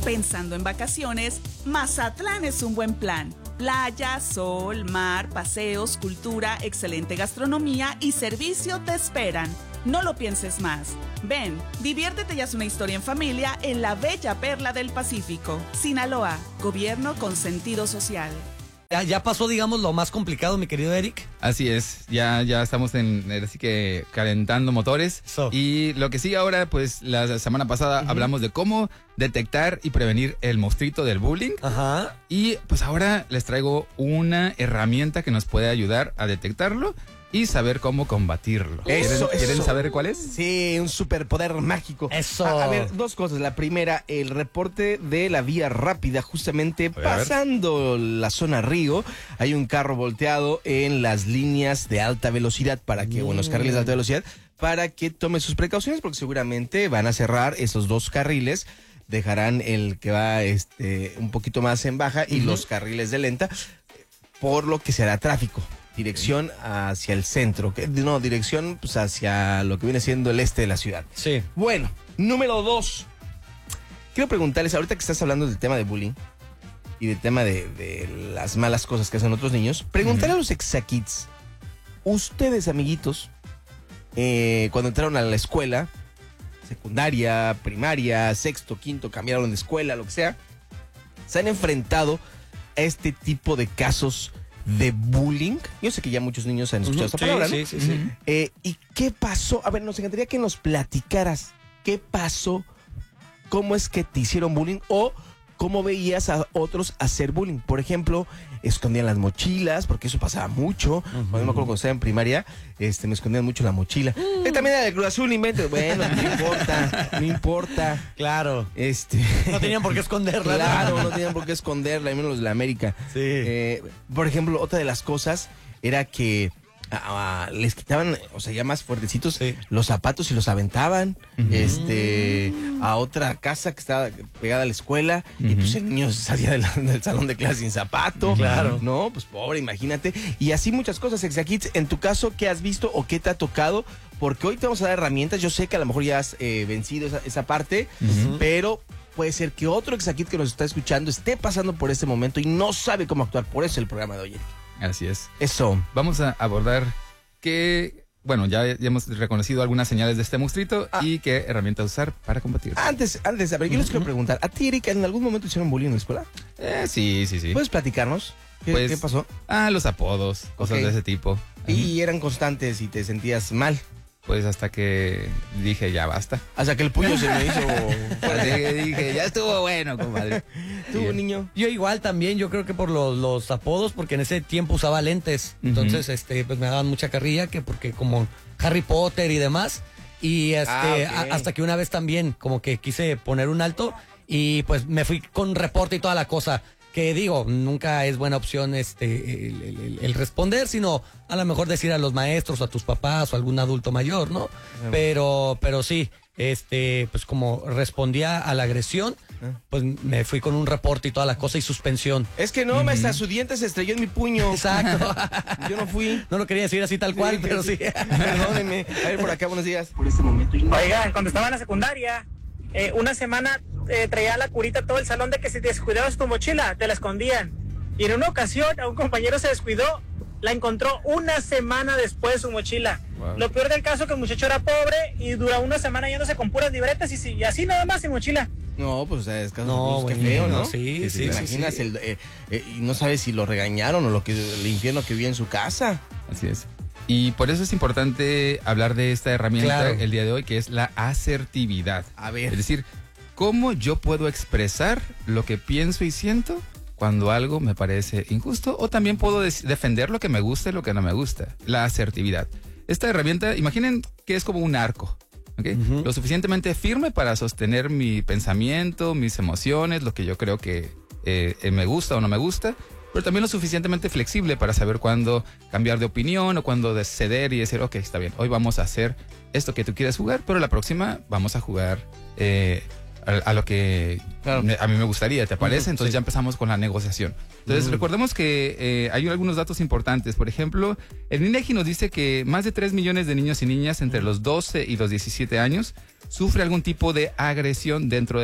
Pensando en vacaciones, Mazatlán es un buen plan. Playa, sol, mar, paseos, cultura, excelente gastronomía y servicio te esperan. No lo pienses más. Ven, diviértete y haz una historia en familia en la bella perla del Pacífico. Sinaloa, gobierno con sentido social. Ya pasó, digamos, lo más complicado, mi querido Eric. Así es, ya estamos así que calentando motores. Y lo que sigue ahora, pues la semana pasada hablamos de cómo detectar y prevenir el monstruito del bullying. Ajá. Y pues ahora les traigo una herramienta que nos puede ayudar a detectarlo y saber cómo combatirlo. ¿Quieren saber cuál es? Sí, un superpoder mágico. Eso. A ver, dos cosas. La primera, el reporte de la vía rápida, justamente pasando la zona Río. Hay un carro volteado en las líneas de alta velocidad para que, los carriles de alta velocidad, para que tome sus precauciones, porque seguramente van a cerrar esos dos carriles. Dejarán el que va un poquito más en baja y los carriles de lenta, por lo que será tráfico. Dirección hacia el centro, dirección pues hacia lo que viene siendo el este de la ciudad. Sí. Bueno, número 2. Quiero preguntarles, ahorita que estás hablando del tema de bullying y del tema de las malas cosas que hacen otros niños, preguntarle a los Exakids, ustedes, amiguitos, cuando entraron a la escuela, secundaria, primaria, sexto, quinto, cambiaron de escuela, lo que sea, ¿se han enfrentado a este tipo de casos de bullying? Yo sé que ya muchos niños han escuchado esta palabra, ¿no? Sí. ¿Y qué pasó? A ver, nos encantaría que nos platicaras qué pasó, cómo es que te hicieron bullying o cómo veías a otros hacer bullying. Por ejemplo, escondían las mochilas, porque eso pasaba mucho. Cuando me acuerdo cuando estaba en primaria, me escondían mucho la mochila. También era de Cruz Azul, invento. Bueno, no importa. Claro. No tenían por qué esconderla. Claro, no tenían por qué esconderla, al menos los de la América. Sí. Por ejemplo, otra de las cosas era que les quitaban, ya más fuertecitos, los zapatos y los aventaban a otra casa que estaba pegada a la escuela y pues el niño salía del salón de clase sin zapato. Claro. No, pues pobre, imagínate. Y así muchas cosas, Exakids. En tu caso, ¿qué has visto o qué te ha tocado? Porque hoy te vamos a dar herramientas. Yo sé que a lo mejor ya has vencido esa parte, pero puede ser que otro Exakid que nos está escuchando esté pasando por este momento y no sabe cómo actuar. Por eso el programa de hoy. Así es. Eso. Vamos a abordar ya hemos reconocido algunas señales de este monstruito y qué herramientas usar para combatirlo. Antes, a ver, yo les quiero preguntar, ¿a ti, Erika, en algún momento hicieron bullying en la escuela? Sí. ¿Puedes platicarnos? ¿Qué pasó? Los apodos, cosas de ese tipo. ¿Y eran constantes y te sentías mal? Pues hasta que dije, ya basta. Hasta que el puño se me hizo fuerte. Dije, ya estuvo bueno, compadre. ¿Tú, niño? Yo igual también, yo creo que por los apodos, porque en ese tiempo usaba lentes. Entonces, pues me daban mucha carrilla, que porque como Harry Potter y demás. Y hasta que una vez también, como que quise poner un alto y pues me fui con reporte y toda la cosa. Que digo, nunca es buena opción el responder, sino a lo mejor decir a los maestros, o a tus papás, o a algún adulto mayor, ¿no? Pero sí, pues como respondía a la agresión, pues me fui con un reporte y toda la cosa y suspensión. Es que no, maestra, su diente se estrelló en mi puño. Exacto. Yo no fui. No lo quería decir así tal cual, pero sí. Perdónenme. A ver, por acá, buenos días. Por este momento. Oigan, cuando estaba en la secundaria, una semana traía la curita todo el salón de que si te descuidabas tu mochila, te la escondían. Y en una ocasión a un compañero se descuidó, la encontró una semana después su mochila. Wow. Lo peor del caso es que el muchacho era pobre y dura una semana yéndose con puras libretas y así nada más sin mochila. No, pues es caso no, qué feo, ¿no? Sí. ¿Te imaginas y no sabes si lo regañaron o el infierno que vivía en su casa? Así es. Y por eso es importante hablar de esta herramienta el día de hoy, que es la asertividad. A ver. Es decir, ¿cómo yo puedo expresar lo que pienso y siento cuando algo me parece injusto? O también puedo defender lo que me gusta y lo que no me gusta. La asertividad. Esta herramienta, imaginen que es como un arco, ¿okay? Lo suficientemente firme para sostener mi pensamiento, mis emociones, lo que yo creo que me gusta o no me gusta, pero también lo suficientemente flexible para saber cuándo cambiar de opinión o cuándo ceder y decir, ok, está bien, hoy vamos a hacer esto que tú quieres jugar, pero la próxima vamos a jugar a lo que a mí me gustaría, ¿te parece? Entonces ya empezamos con la negociación. Entonces recordemos que hay algunos datos importantes. Por ejemplo, el INEGI nos dice que más de 3 millones de niños y niñas entre los 12 y los 17 años sufre algún tipo de agresión dentro de